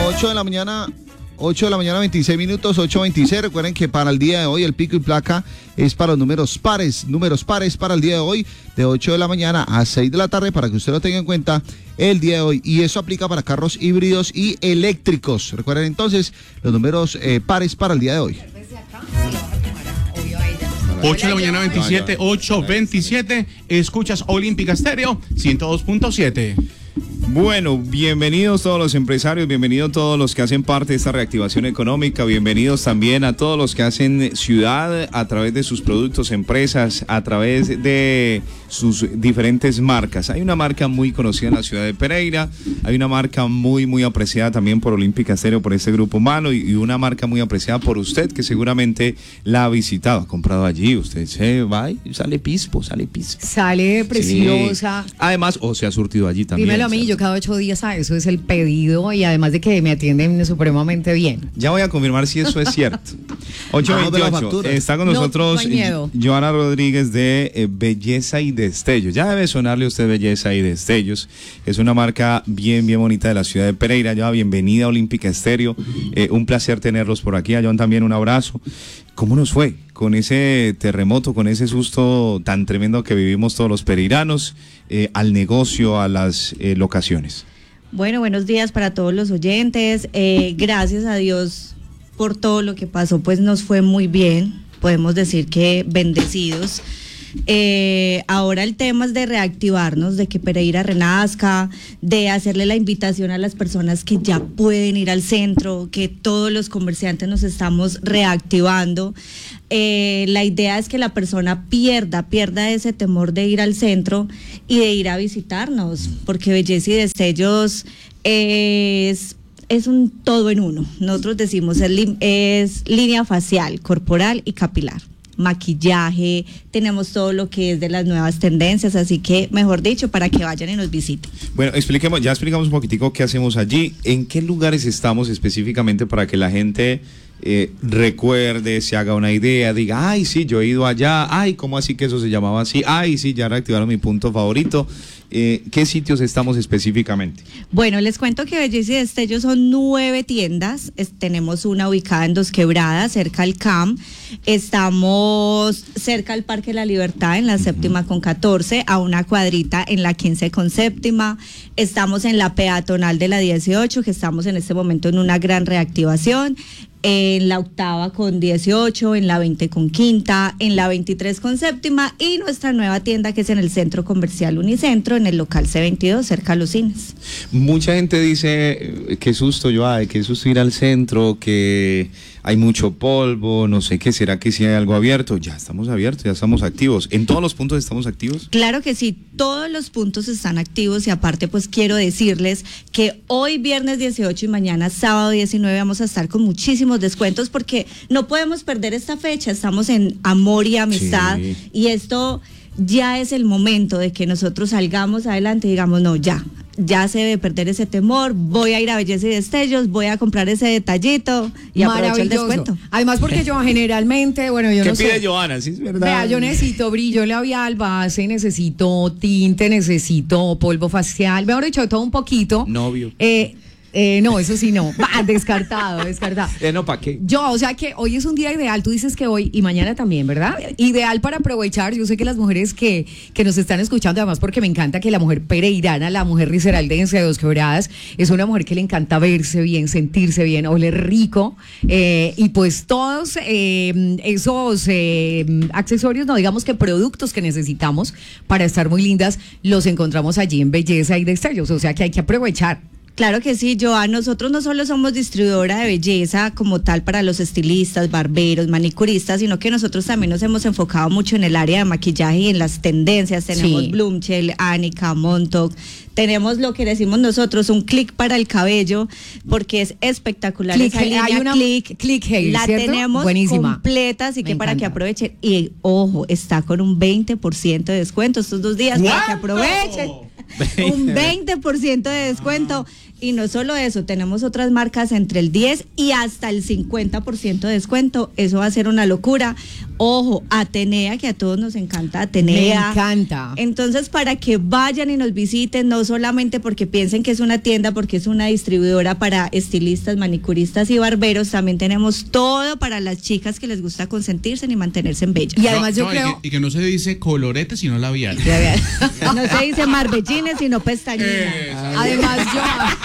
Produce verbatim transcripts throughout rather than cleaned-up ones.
ocho de la mañana, ocho de la mañana, veintiséis minutos, ocho veintiséis. Recuerden que para el día de hoy el pico y placa es para los números pares, números pares para el día de hoy, de ocho de la mañana a seis de la tarde, para que usted lo tenga en cuenta el día de hoy. Y eso aplica para carros híbridos y eléctricos. Recuerden entonces los números eh, pares para el día de hoy. ocho de la mañana, veintisiete, ocho veintisiete. Escuchas Olímpica Estéreo ciento dos punto siete. Bueno, bienvenidos todos los empresarios, bienvenidos todos los que hacen parte de esta reactivación económica, bienvenidos también a todos los que hacen ciudad a través de sus productos, empresas, a través de sus diferentes marcas. Hay una marca muy conocida en la ciudad de Pereira, hay una marca muy, muy apreciada también por Olímpica Estéreo, por este grupo humano, y una marca muy apreciada por usted, que seguramente la ha visitado, ha comprado allí. Usted se va y sale pispo, sale pispo. Sale preciosa. Sí. Además, o se ha surtido allí también. Dímelo a mí, yo cada ocho días a eso es el pedido, y además de que me atienden supremamente bien. Ya voy a confirmar si eso es cierto. ocho veintiocho, está con nosotros no, no Joana Rodríguez de eh, Belleza y Destellos. Ya debe sonarle a usted Belleza y Destellos. Es una marca bien, bien bonita de la ciudad de Pereira. Ya, bienvenida a Olímpica Estéreo. Eh, un placer tenerlos por aquí. A Joan también un abrazo. ¿Cómo nos fue con ese terremoto, con ese susto tan tremendo que vivimos todos los pereiranos, eh, al negocio, a las eh, locaciones? Bueno, buenos días para todos los oyentes. Eh, gracias a Dios por todo lo que pasó, pues nos fue muy bien. Podemos decir que bendecidos. Eh, ahora el tema es de reactivarnos, de que Pereira renazca, de hacerle la invitación a las personas que ya pueden ir al centro, que todos los comerciantes nos estamos reactivando. Eh, la idea es que la persona pierda, pierda ese temor de ir al centro y de ir a visitarnos, porque Belleza y Destellos es... es un todo en uno. Nosotros decimos es, li- es línea facial, corporal y capilar, maquillaje, tenemos todo lo que es de las nuevas tendencias, así que mejor dicho, para que vayan y nos visiten. Bueno, expliquemos, ya explicamos un poquitico qué hacemos allí, en qué lugares estamos específicamente para que la gente eh, recuerde, se haga una idea, diga, ay sí, yo he ido allá, ay, ¿cómo así que eso se llamaba así? Ay, sí, ya reactivaron mi punto favorito. Eh, ¿Qué sitios estamos específicamente? Bueno, les cuento que Belleza y Destellos son nueve tiendas. Es, tenemos una ubicada en Dos Quebradas, cerca al C A M. Estamos cerca al Parque de la Libertad, en la uh-huh. séptima con catorce, a una cuadrita en la quince con séptima. Estamos en la peatonal de la dieciocho, que estamos en este momento en una gran reactivación. En la octava con dieciocho, en la veinte con quinta, en la veintitrés con séptima, y nuestra nueva tienda que es en el Centro Comercial Unicentro, en el local C veintidós, cerca a los cines. Mucha gente dice, qué susto yo hay, qué susto ir al centro, que hay mucho polvo, no sé qué, ¿será que sí hay algo abierto? Ya estamos abiertos, ya estamos activos. ¿En todos los puntos estamos activos? Claro que sí, todos los puntos están activos, y aparte pues quiero decirles que hoy viernes dieciocho y mañana sábado diecinueve vamos a estar con muchísimos descuentos, porque no podemos perder esta fecha. Estamos en amor y amistad, sí. Y esto ya es el momento de que nosotros salgamos adelante y digamos, no, ya ya se debe perder ese temor, voy a ir a Belleza y Destellos, voy a comprar ese detallito y aprovecho el descuento. Además, porque yo generalmente, bueno, yo ¿Qué no sé. ¿Qué pide Joana? Sí, es verdad. Vea, yo necesito brillo labial, base, necesito tinte, necesito polvo facial, mejor dicho, de todo un poquito. Novio. Eh, Eh, no, eso sí no, bah, descartado, descartado. Eh, no, ¿para qué? Yo, o sea que hoy es un día ideal, tú dices que hoy y mañana también, ¿verdad? Ideal para aprovechar. Yo sé que las mujeres que, que nos están escuchando, además porque me encanta que la mujer pereirana, la mujer risaraldense de Dos Quebradas, es una mujer que le encanta verse bien, sentirse bien, oler rico, eh, y pues todos eh, esos eh, accesorios, no digamos que productos que necesitamos para estar muy lindas, los encontramos allí en Belleza y Destellos, o sea que hay que aprovechar. Claro que sí, Joan. Nosotros no solo somos distribuidora de belleza como tal para los estilistas, barberos, manicuristas, sino que nosotros también nos hemos enfocado mucho en el área de maquillaje y en las tendencias. Tenemos sí. Blumshell, Anika, Montauk. Tenemos lo que decimos nosotros, un click para el cabello, porque es espectacular. Click, esa línea, hay una click, click hair, la ¿cierto? tenemos Buenísima. completa, así que Me para encanta. que aprovechen. Y ojo, está con un veinte por ciento de descuento estos dos días. ¿Cuánto? Para que aprovechen. Un veinte por ciento de descuento. Y no solo eso, tenemos otras marcas entre el diez y hasta el cincuenta por ciento de descuento. Eso va a ser una locura. Ojo, Atenea, que a todos nos encanta Atenea. Me encanta. Entonces, para que vayan y nos visiten, no solamente porque piensen que es una tienda, porque es una distribuidora para estilistas, manicuristas y barberos, también tenemos todo para las chicas que les gusta consentirse y mantenerse en bellas. Y además No, yo no, creo... Y que, y que no se dice colorete, sino labial. No se dice marbellines, sino pestañinas. Eh, Además yo...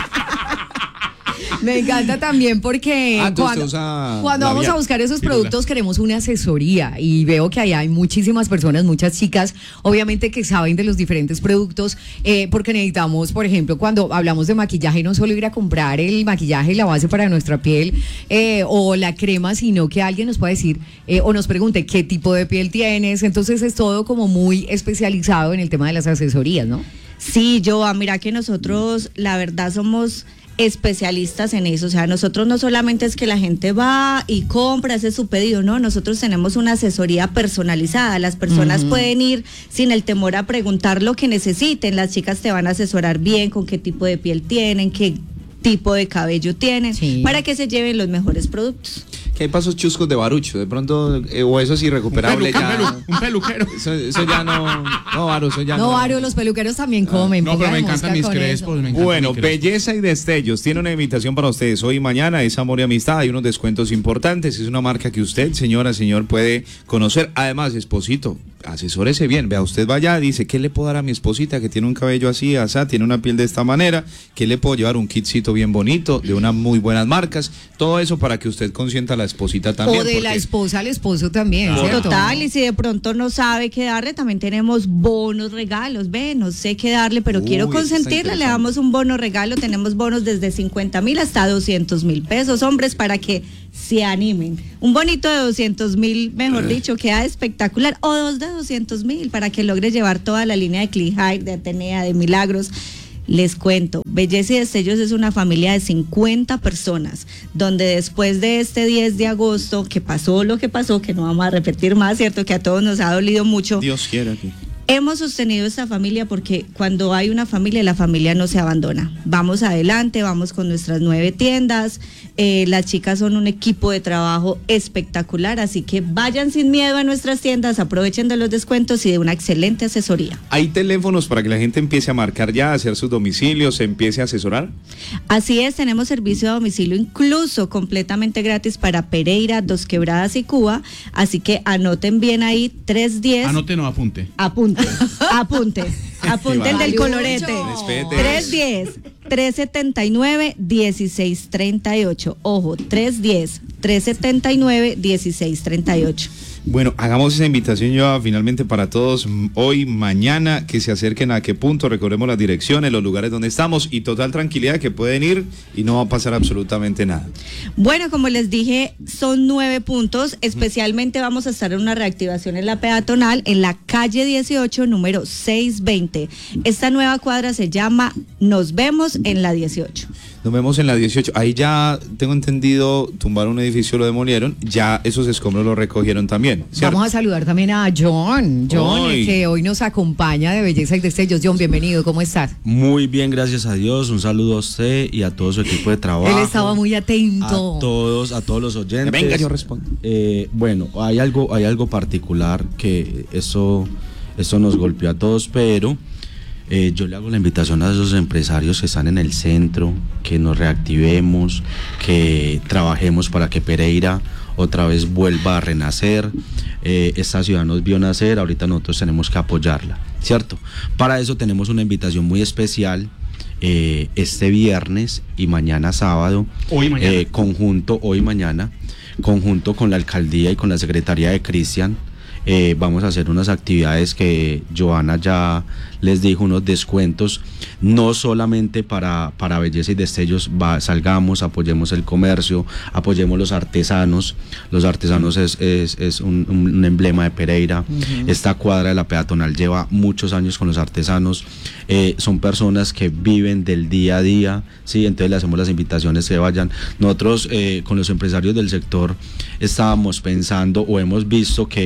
Me encanta también porque Ah, entonces cuando, usa cuando vamos labial. a buscar esos Pirula. productos queremos una asesoría y veo que ahí hay muchísimas personas, muchas chicas, obviamente que saben de los diferentes productos, eh, porque necesitamos, por ejemplo, cuando hablamos de maquillaje, no solo ir a comprar el maquillaje y la base para nuestra piel eh, o la crema, sino que alguien nos pueda decir eh, o nos pregunte qué tipo de piel tienes. Entonces es todo como muy especializado en el tema de las asesorías, ¿no? Sí, Joa, mira que nosotros, la verdad, somos especialistas en eso. O sea, nosotros no solamente es que la gente va y compra, hace su pedido, no, nosotros tenemos una asesoría personalizada. Las personas uh-huh. pueden ir sin el temor a preguntar lo que necesiten. Las chicas te van a asesorar bien con qué tipo de piel tienen, qué tipo de cabello tienen, sí. para que se lleven los mejores productos. Que hay pasos chuscos de Barucho, de pronto, eh, o eso es irrecuperable un ya. Pelu, un peluquero. Eso, eso ya no, no, Baru, eso ya no. No, Baru, los peluqueros también comen. No, pero me encantan mis crespos. Me Bueno, mi Belleza y Destellos tiene una invitación para ustedes hoy y mañana, es amor y amistad, hay unos descuentos importantes, es una marca que usted, señora, señor, puede conocer. Además, esposito, asesórese bien, vea, usted vaya, dice, ¿qué le puedo dar a mi esposita que tiene un cabello así, asá, tiene una piel de esta manera? ¿Qué le puedo llevar? Un kitcito bien bonito, de unas muy buenas marcas, todo eso para que usted consienta a la esposita también. O de porque... la esposa al esposo también, ¿cierto? Total, y si de pronto no sabe qué darle, también tenemos bonos, regalos, ve, no sé qué darle, pero Uy, quiero consentirle, le damos un bono regalo, tenemos bonos desde cincuenta mil hasta doscientos mil pesos, hombres, para que se animen. Un bonito de doscientos mil, mejor dicho, queda espectacular, o dos de doscientos mil, para que logre llevar toda la línea de Clear, de Atenea, de Milagros. Les cuento, Belleza y Destellos es una familia de cincuenta personas, donde después de este diez de agosto, que pasó lo que pasó, que no vamos a repetir más, ¿cierto? Que a todos nos ha dolido mucho. Dios quiera que... Hemos sostenido esta familia porque cuando hay una familia, la familia no se abandona. Vamos adelante, vamos con nuestras nueve tiendas. Eh, las chicas son un equipo de trabajo espectacular, así que vayan sin miedo a nuestras tiendas, aprovechen de los descuentos y de una excelente asesoría. ¿Hay teléfonos para que la gente empiece a marcar ya, a hacer sus domicilios, se empiece a asesorar? Así es, tenemos servicio a domicilio incluso completamente gratis para Pereira, Dos Quebradas y Cuba, así que anoten bien ahí, tres diez. Anote, no apunte. Apunte. Apunte, apunte el del colorete. Respete. tres diez, tres setenta y nueve, dieciséis treinta y ocho. Ojo, tres diez, tres setenta y nueve, dieciséis treinta y ocho. Bueno, hagamos esa invitación ya finalmente para todos hoy, mañana, que se acerquen a qué punto, recordemos las direcciones, los lugares donde estamos y total tranquilidad que pueden ir y no va a pasar absolutamente nada. Bueno, como les dije, son nueve puntos, especialmente vamos a estar en una reactivación en la peatonal, en la calle dieciocho, número seiscientos veinte. Esta nueva cuadra se llama Nos Vemos en la dieciocho. Nos vemos en la dieciocho. Ahí ya tengo entendido, tumbaron un edificio, lo demolieron, ya esos escombros los recogieron también, ¿cierto? Vamos a saludar también a John, John, Hoy. que hoy nos acompaña de Belleza y Destellos. John, bienvenido, ¿cómo estás? Muy bien, gracias a Dios. Un saludo a usted y a todo su equipo de trabajo. Él estaba muy atento. A todos, a todos los oyentes. Venga, yo respondo. Eh, bueno, hay algo, hay algo particular que eso, eso nos golpeó a todos, pero eh, yo le hago la invitación a esos empresarios que están en el centro, que nos reactivemos, que trabajemos para que Pereira otra vez vuelva a renacer. Eh, esta ciudad nos vio nacer, ahorita nosotros tenemos que apoyarla, ¿cierto? Para eso tenemos una invitación muy especial. Eh, este viernes y mañana sábado, Hoy y mañana. Eh, conjunto, hoy y mañana, conjunto con la alcaldía y con la secretaría de Cristian, eh, vamos a hacer unas actividades que Joana ya les dijo, unos descuentos, no solamente para, para Belleza y Destellos, va, salgamos, apoyemos el comercio, apoyemos los artesanos, los artesanos es, es, es un, un emblema de Pereira, uh-huh. Esta cuadra de la peatonal lleva muchos años con los artesanos, eh, son personas que viven del día a día, sí, entonces le hacemos las invitaciones que vayan. Nosotros eh, con los empresarios del sector estábamos pensando o hemos visto que la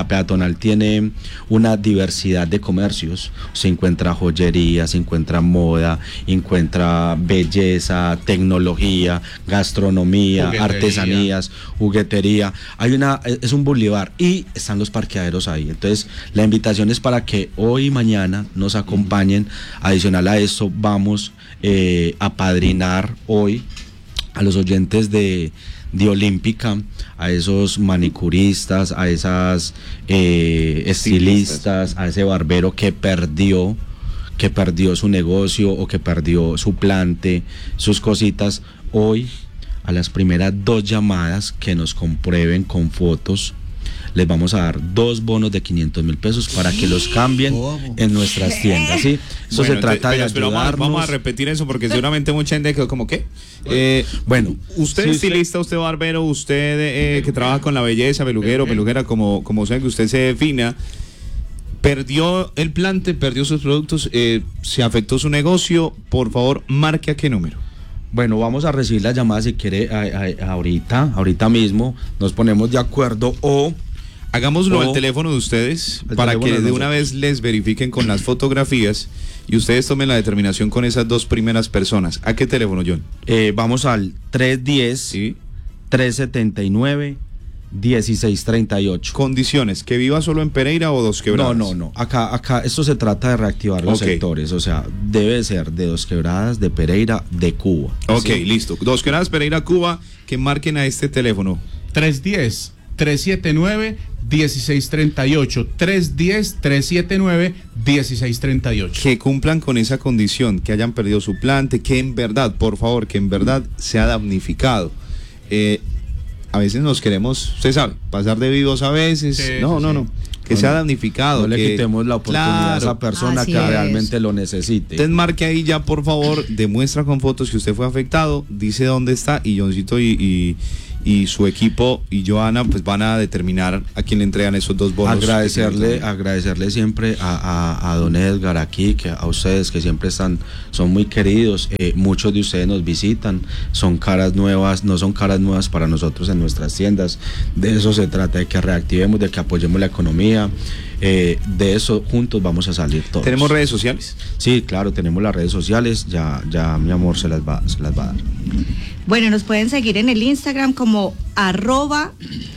la peatonal tiene una diversidad de comercios. Se encuentra joyería, se encuentra moda, encuentra belleza, tecnología, gastronomía, Juguetería. artesanías, juguetería. Hay una, es un bulevar y están los parqueaderos ahí. Entonces, la invitación es para que hoy y mañana nos acompañen. Adicional a esto, vamos eh, a padrinar hoy a los oyentes de, de Olímpica, a esos manicuristas, a esas eh, estilistas, a ese barbero que perdió, que perdió su negocio o que perdió su plante, sus cositas. Hoy, a las primeras dos llamadas que nos comprueben con fotos, les vamos a dar dos bonos de quinientos mil pesos para que los cambien en nuestras tiendas, ¿sí? Eso Bueno, se trata pero, de pero vamos, a- ayudarnos. vamos a repetir eso porque seguramente mucha gente quedó como ¿qué? Eh, Bueno, usted si es usted- estilista, usted barbero, usted eh, que trabaja con la belleza, peluquero, peluquera, como, como sea que usted se defina, perdió el plante, perdió sus productos, eh, se afectó su negocio, por favor, marque a qué número. Bueno, vamos a recibir la llamada si quiere a- a- ahorita, ahorita mismo, nos ponemos de acuerdo o... Hagámoslo O- al teléfono de ustedes Al para teléfono que de de una nosotros. vez les verifiquen con las fotografías y ustedes tomen la determinación con esas dos primeras personas. ¿A qué teléfono, John? eh, vamos al tres diez, Sí. tres setenta y nueve, dieciséis treinta y ocho. Condiciones, que viva solo en Pereira o Dos Quebradas. No, no, no. Acá, acá, esto se trata de reactivar los Ok. sectores. O sea, debe ser de Dos Quebradas, de Pereira, de Cuba. Ok, ¿sí? listo. Dos Quebradas, Pereira, Cuba, que marquen a este teléfono. tres uno cero, tres siete nueve, uno seis tres ocho. tres uno cero, tres siete nueve, uno seis tres ocho. Que cumplan con esa condición, que hayan perdido su plante, que en verdad, por favor, que en verdad sea damnificado. Eh, a veces nos queremos, usted sabe, pasar de vivos a veces. Sí, no, sí, no, sí. no. Que No, sea no. damnificado. No le que- quitemos la oportunidad a esa Claro. persona Así que es. realmente lo necesite. Usted marque ahí ya, por favor, demuestra con fotos que usted fue afectado, dice dónde está y Johncito y, y, y su equipo y Joana pues van a determinar a quién le entregan esos dos bonos. Agradecerle, agradecerle siempre a, a, a don Edgar aquí, que a ustedes que siempre están, son muy queridos. Eh, muchos de ustedes nos visitan, son caras nuevas, no son caras nuevas para nosotros en nuestras tiendas. De eso se trata, de que reactivemos, de que apoyemos la economía. Eh, de eso juntos vamos a salir todos. ¿Tenemos redes sociales? Sí, claro, tenemos las redes sociales, ya, ya mi amor se las va, se las va a dar. Bueno, nos pueden seguir en el Instagram como arroba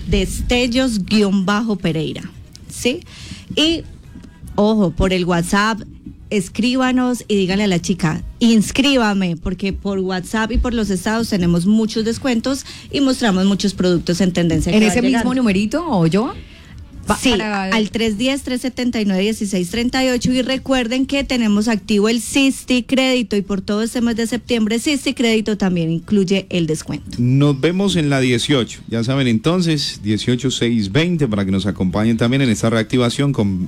destellos-pereira, ¿sí? Y, ojo, por el WhatsApp, escríbanos y díganle a la chica, inscríbame, porque por WhatsApp y por los estados tenemos muchos descuentos y mostramos muchos productos en tendencia. ¿En que ese van mismo llegando. numerito o yo? Pa- Sí, para- al tres uno cero, tres siete nueve, uno seis tres ocho y recuerden que tenemos activo el Sisti Crédito y por todo este mes de septiembre Sisti Crédito también incluye el descuento. Nos vemos en la dieciocho, ya saben entonces, dieciocho seis veinte para que nos acompañen también en esta reactivación con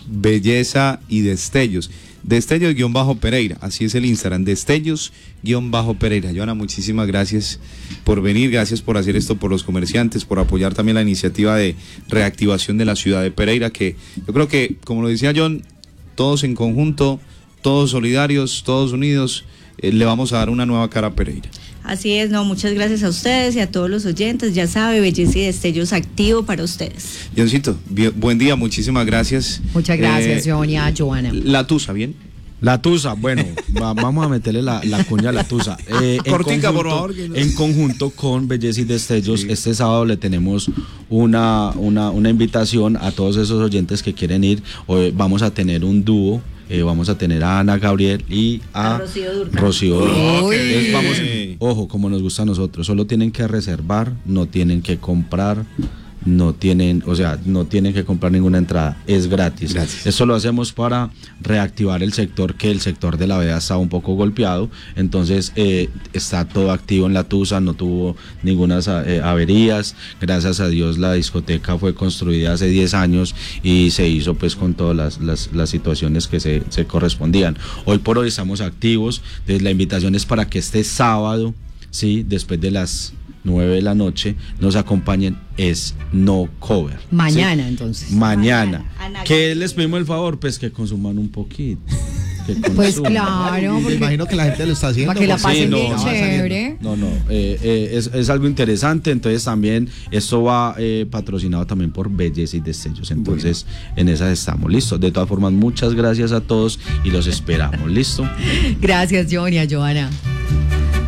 belleza y destellos. Destellos-Pereira, así es el Instagram, Destellos-Pereira. Joana, muchísimas gracias por venir, gracias por hacer esto por los comerciantes, por apoyar también la iniciativa de reactivación de la ciudad de Pereira, que yo creo que, como lo decía John, todos en conjunto, todos solidarios, todos unidos, eh, le vamos a dar una nueva cara a Pereira. Así es, no, muchas gracias a ustedes y a todos los oyentes, ya sabe, Belleza y Destellos activo para ustedes. Johncito, bien- buen día, muchísimas gracias. Muchas gracias, Eh, John y a Joana. La tusa, ¿bien? La Tusa, bueno, va- vamos a meterle la, la cuña a la Tusa. Eh, en Cortica, por conjunto- favor, que no- En conjunto con Belleza y Destellos, este sábado le tenemos una, una, una invitación a todos esos oyentes que quieren ir. Hoy vamos a tener un dúo. eh, vamos a tener a Ana Gabriel y a, A Rocío Dúrcal. Rocío Dúrcal. Oh, qué Entonces, bien. vamos, ojo, como nos gusta a nosotros, solo tienen que reservar, no tienen que comprar, no tienen, o sea, no tienen que comprar ninguna entrada, es gratis. Gracias. Esto lo hacemos para reactivar el sector, que el sector de la veda está un poco golpeado, entonces eh, está todo activo en la Tusa, no tuvo ninguna eh, averías, gracias a Dios la discoteca fue construida hace diez años y se hizo pues con todas las, las, las situaciones que se, se correspondían. Hoy por hoy estamos activos, entonces la invitación es para que este sábado, sí, después de las nueve de la noche, nos acompañen, es no cover. Mañana, entonces. Mañana. Mañana, Ana ¿Qué Gabriel. les pedimos el favor? Pues que consuman un poquito. que Pues consuman. claro, Me porque imagino que la gente lo está haciendo. para que la porque pasen Sí, no, bien va chévere. No, no, eh, eh, es, es algo interesante, entonces también esto va eh, patrocinado también por Belleza y Destellos, entonces en esas estamos, listo. De todas formas, muchas gracias a todos y los esperamos, listo. Gracias, Johnny, a Joana.